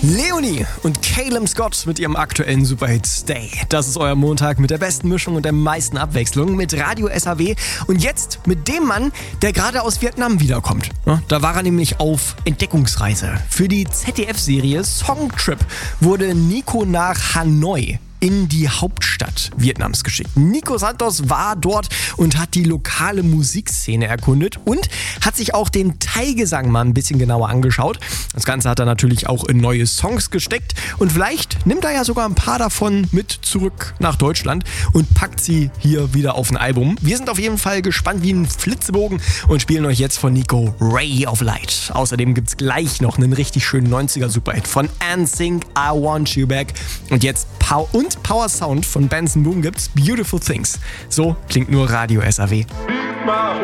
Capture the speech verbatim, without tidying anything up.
Leonie und Caleb Scott mit ihrem aktuellen Superhit Stay. Das ist euer Montag mit der besten Mischung und der meisten Abwechslung mit Radio S H W. Und jetzt mit dem Mann, der gerade aus Vietnam wiederkommt. Ja, da war er nämlich auf Entdeckungsreise. Für die Z D F-Serie Song Trip wurde Nico nach Hanoi in die Hauptstadt Vietnams geschickt. Nico Santos war dort und hat die lokale Musikszene erkundet und hat sich auch den Thai-Gesang mal ein bisschen genauer angeschaut. Das Ganze hat er natürlich auch in neue Songs gesteckt und vielleicht nimmt er ja sogar ein paar davon mit zurück nach Deutschland und packt sie hier wieder auf ein Album. Wir sind auf jeden Fall gespannt wie ein Flitzebogen und spielen euch jetzt von Nico Ray of Light. Außerdem gibt es gleich noch einen richtig schönen neunziger-Superhit von N Sync, I Want You Back. Und jetzt Pow und Power Sound von Benson Boom gibt's Beautiful Things. So klingt nur Radio S H W.